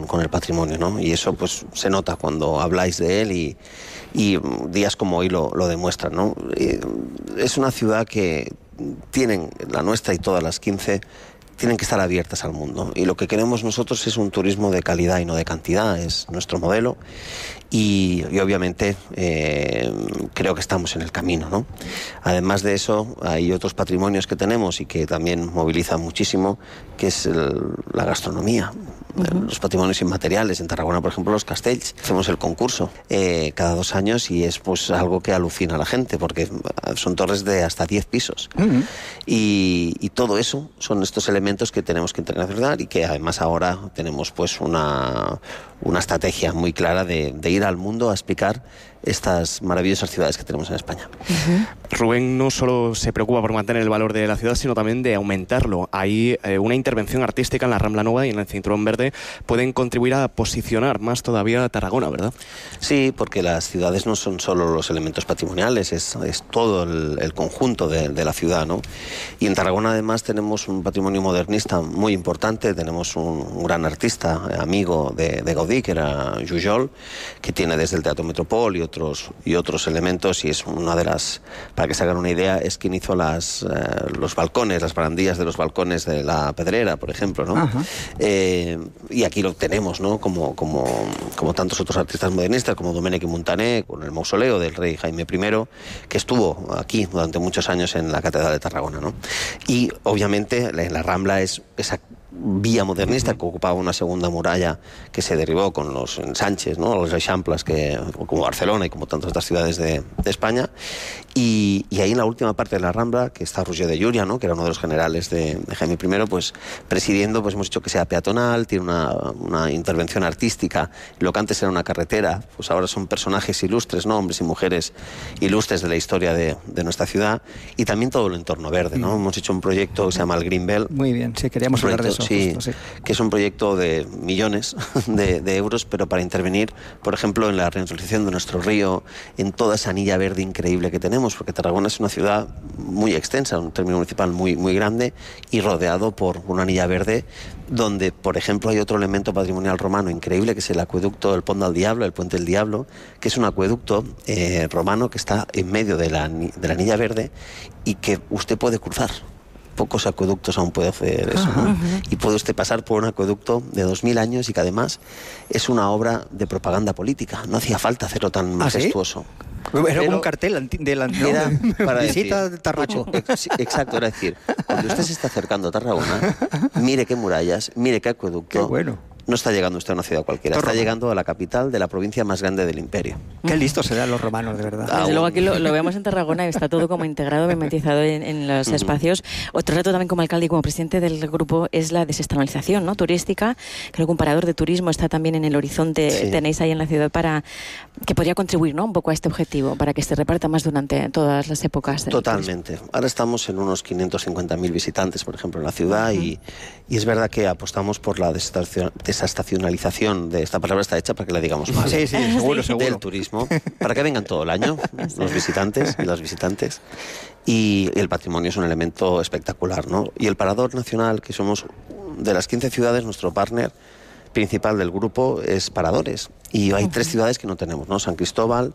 con el patrimonio, ¿no? Y eso pues se nota cuando habláis de él y días como hoy lo demuestran, ¿no? Es una ciudad que tienen, la nuestra y todas las 15, tienen que estar abiertas al mundo. Y lo que queremos nosotros es un turismo de calidad y no de cantidad, es nuestro modelo. Y obviamente creo que estamos en el camino, ¿no? Además de eso, hay otros patrimonios que tenemos y que también movilizan muchísimo, que es la gastronomía. Los patrimonios inmateriales. En Tarragona, por ejemplo, los castells. Hacemos el concurso cada 2 años y es pues algo que alucina a la gente, porque son torres de hasta 10 pisos. Y todo eso son estos elementos que tenemos que internacionalizar y que además ahora tenemos pues una estrategia muy clara de ir al mundo a explicar estas maravillosas ciudades que tenemos en España. Rubén no solo se preocupa por mantener el valor de la ciudad, sino también de aumentarlo. Hay una intervención artística en la Rambla Nueva y en el Cinturón Verde pueden contribuir a posicionar más todavía a Tarragona, ¿verdad? Sí, porque las ciudades no son solo los elementos patrimoniales, es todo el conjunto de la ciudad, ¿no? Y en Tarragona además tenemos un patrimonio modernista muy importante, tenemos un gran artista, amigo de Gaudí, que era Jujol, que tiene desde el Teatro Metropol y otros elementos, y es una de las, para que se hagan una idea, es quien hizo los balcones, las barandillas de los balcones de la Pedrera, por ejemplo, ¿no? Y aquí lo tenemos, ¿no? Como tantos otros artistas modernistas, como Domènech i Montaner, con el mausoleo del rey Jaime I, que estuvo aquí durante muchos años en la Catedral de Tarragona, ¿no? Y obviamente en la Rambla es esa vía modernista que ocupaba una segunda muralla que se derribó con los ensanches, ¿no? Los eixamples, como Barcelona y como tantas otras ciudades de España. Y ahí en la última parte de la Rambla, que está Roger de Llúria, ¿no? Que era uno de los generales de Jaime I, pues presidiendo, pues hemos dicho que sea peatonal, tiene una intervención artística. Lo que antes era una carretera, pues ahora son personajes ilustres, ¿no? Hombres y mujeres ilustres de la historia de nuestra ciudad, y también todo el entorno verde, ¿no? Hemos hecho un proyecto que se llama el Green Belt. Muy bien, sí, queríamos hablar de eso. Sí, justo, sí, que es un proyecto de millones de euros, pero para intervenir, por ejemplo, en la reintroducción de nuestro río, en toda esa anilla verde increíble que tenemos, porque Tarragona es una ciudad muy extensa, un término municipal muy, muy grande y rodeado por una anilla verde donde, por ejemplo, hay otro elemento patrimonial romano increíble, que es el acueducto del Pont del Diablo, el Puente del Diablo, que es un acueducto romano que está en medio de la anilla verde y que usted puede cruzar. Pocos acueductos aún puede hacer eso, ¿no? Y puede usted pasar por un acueducto de 2000 años y que además es una obra de propaganda política. No hacía falta hacerlo tan majestuoso. Era como un cartel de la para visita decir, de Tarragona. Exacto, era decir, cuando usted se está acercando a Tarragona, mire qué murallas, mire qué acueducto. Qué bueno. No está llegando usted a una ciudad cualquiera, está llegando a la capital de la provincia más grande del imperio. Qué listos eran los romanos, de verdad. Desde luego aquí lo vemos en Tarragona y está todo como integrado, mimetizado en los espacios. Otro reto también como alcalde y como presidente del grupo es la desestacionalización, ¿no? Turística. Creo que un parador de turismo está también en el horizonte, tenéis ahí en la ciudad, para que podría contribuir, ¿no? Un poco a este objetivo, para que se reparta más durante todas las épocas. Totalmente. Ahora estamos en unos 550.000 visitantes, por ejemplo, en la ciudad, y es verdad que apostamos por la desestacionalización, de esta palabra está hecha para que la digamos mal. Sí, seguro. Del turismo, para que vengan todo el año los visitantes y las visitantes. Y el patrimonio es un elemento espectacular, ¿no? Y el Parador Nacional, que somos de las 15 ciudades, nuestro partner principal del grupo es Paradores. Y hay 3 ciudades que no tenemos, ¿no? San Cristóbal,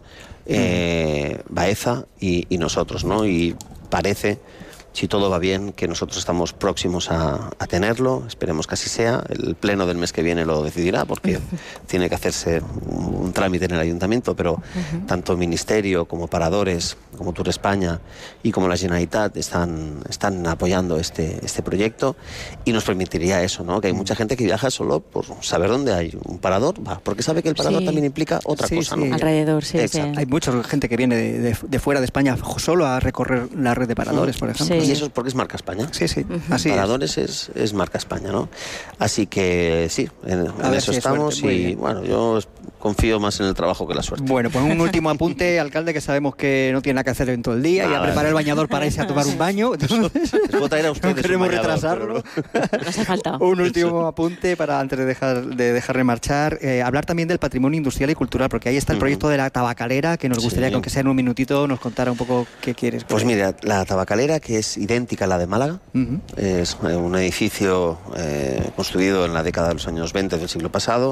Baeza y nosotros, ¿no? Y parece, si todo va bien, que nosotros estamos próximos a tenerlo. Esperemos que así sea. El pleno del mes que viene lo decidirá, porque tiene que hacerse un trámite en el ayuntamiento, pero tanto el Ministerio como Paradores, como Tour España y como la Generalitat están apoyando este proyecto, y nos permitiría eso, ¿no? Que hay mucha gente que viaja solo por saber dónde hay un parador, porque sabe que el parador también implica otra cosa, ¿no? Alrededor, sí. Hay mucha gente que viene de fuera de España solo a recorrer la red de paradores, por ejemplo. Y eso es porque es marca España. Sí. Así Paradores es marca España, ¿no? Así que sí, en eso estamos, y bueno, yo confío más en el trabajo que la suerte. Bueno, pues un último apunte, alcalde, que sabemos que no tiene nada que hacer en todo el día y a preparar el bañador para irse a tomar un baño. Entonces, les puedo traer a ustedes, no queremos bañador, retrasarlo. No hace falta. Un último apunte para antes de dejarle marchar. Hablar también del patrimonio industrial y cultural, porque ahí está el proyecto de la tabacalera, que nos gustaría que, aunque sea en un minutito, nos contara un poco qué quieres. Pues mira, la tabacalera, que es idéntica a la de Málaga, es un edificio construido en la década de los años 20 del siglo pasado,